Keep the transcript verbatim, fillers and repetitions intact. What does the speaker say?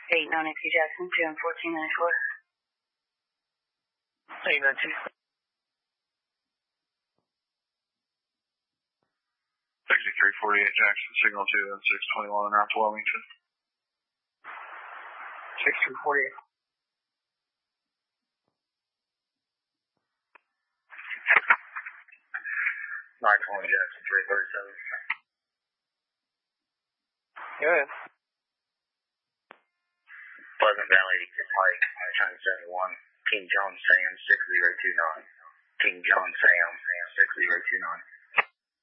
eight ninety-two Jackson, two and fourteen ninety-four. eight ninety-two. sixty-three forty-eight Jackson, signal two and six twenty-one out to Wilmington. sixty-three forty-eight. nine twenty Jackson, three thirty-seven. Go ahead. Pleasant Valley, Pike, nine seventy-one. King John Sam, six zero two nine. King John Sam, six zero two nine.